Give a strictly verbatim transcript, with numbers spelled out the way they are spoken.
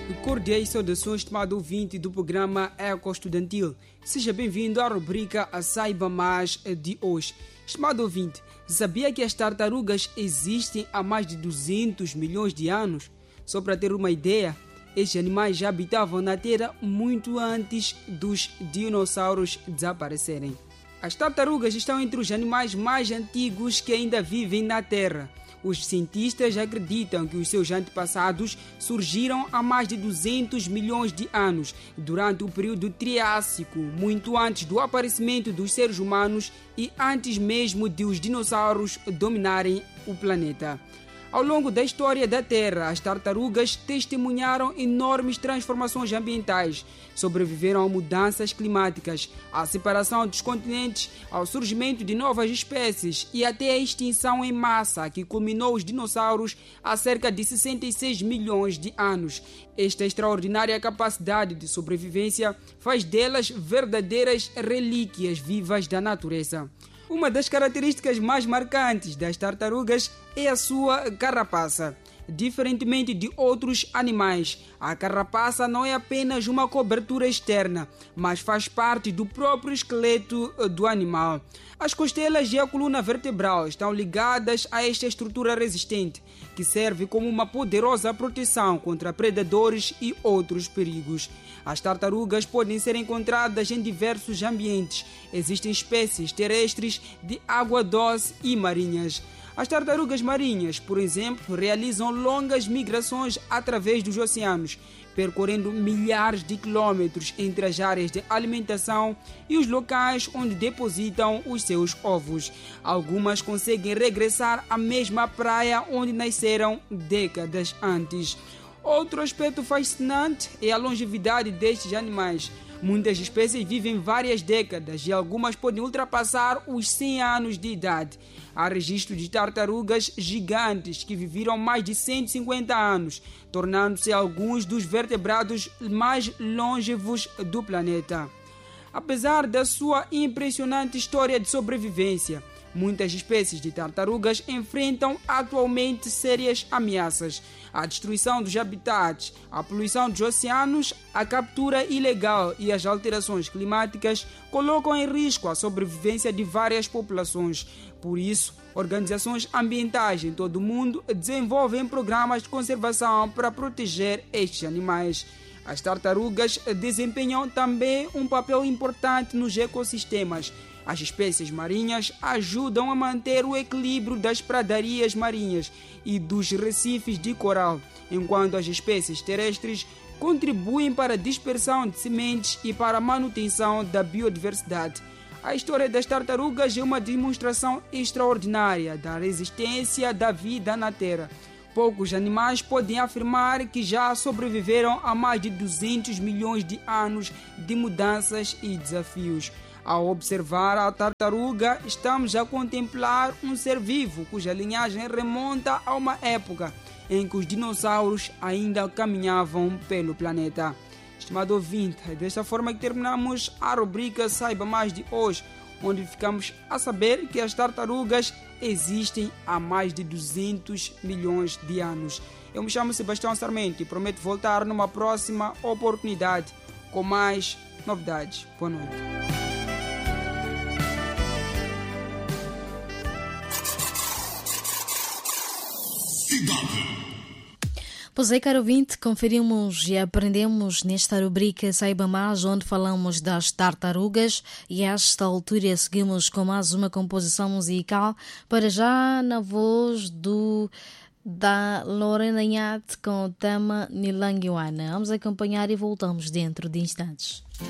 Cordiais saudações, estimado ouvinte do programa Eco Estudantil. Seja bem-vindo à rubrica A Saiba Mais de hoje. Estimado ouvinte, sabia que as tartarugas existem há mais de duzentos milhões de anos? Só para ter uma ideia, estes animais já habitavam na Terra muito antes dos dinossauros desaparecerem. As tartarugas estão entre os animais mais antigos que ainda vivem na Terra. Os cientistas acreditam que os seus antepassados surgiram há mais de duzentos milhões de anos, durante o período Triássico, muito antes do aparecimento dos seres humanos e antes mesmo de os dinossauros dominarem o planeta. Ao longo da história da Terra, as tartarugas testemunharam enormes transformações ambientais, sobreviveram a mudanças climáticas, à separação dos continentes, ao surgimento de novas espécies e até a extinção em massa que culminou os dinossauros há cerca de sessenta e seis milhões de anos. Esta extraordinária capacidade de sobrevivência faz delas verdadeiras relíquias vivas da natureza. Uma das características mais marcantes das tartarugas é a sua carapaça. Diferentemente de outros animais, a carapaça não é apenas uma cobertura externa, mas faz parte do próprio esqueleto do animal. As costelas e a coluna vertebral estão ligadas a esta estrutura resistente, que serve como uma poderosa proteção contra predadores e outros perigos. As tartarugas podem ser encontradas em diversos ambientes. Existem espécies terrestres, de água doce e marinhas. As tartarugas marinhas, por exemplo, realizam longas migrações através dos oceanos, percorrendo milhares de quilômetros entre as áreas de alimentação e os locais onde depositam os seus ovos. Algumas conseguem regressar à mesma praia onde nasceram décadas antes. Outro aspecto fascinante é a longevidade destes animais. Muitas espécies vivem várias décadas e algumas podem ultrapassar os cem anos de idade. Há registro de tartarugas gigantes que viveram mais de cento e cinquenta anos, tornando-se alguns dos vertebrados mais longevos do planeta. Apesar da sua impressionante história de sobrevivência, muitas espécies de tartarugas enfrentam atualmente sérias ameaças. A destruição dos habitats, a poluição dos oceanos, a captura ilegal e as alterações climáticas colocam em risco a sobrevivência de várias populações. Por isso, organizações ambientais em todo o mundo desenvolvem programas de conservação para proteger estes animais. As tartarugas desempenham também um papel importante nos ecossistemas. As espécies marinhas ajudam a manter o equilíbrio das pradarias marinhas e dos recifes de coral, enquanto as espécies terrestres contribuem para a dispersão de sementes e para a manutenção da biodiversidade. A história das tartarugas é uma demonstração extraordinária da resistência da vida na Terra. Poucos animais podem afirmar que já sobreviveram a mais de duzentos milhões de anos de mudanças e desafios. Ao observar a tartaruga, estamos a contemplar um ser vivo cuja linhagem remonta a uma época em que os dinossauros ainda caminhavam pelo planeta. Estimado ouvinte, é desta forma que terminamos a rubrica Saiba Mais de hoje, onde ficamos a saber que as tartarugas existem há mais de duzentos milhões de anos. Eu me chamo Sebastião Sarmento e prometo voltar numa próxima oportunidade com mais novidades. Boa noite. Pois é, caro ouvinte, conferimos e aprendemos nesta rubrica Saiba Mais, onde falamos das tartarugas, e a esta altura seguimos com mais uma composição musical, para já na voz do da Lorena Nhate com o tema Nilanguiwana. Vamos acompanhar e voltamos dentro de instantes.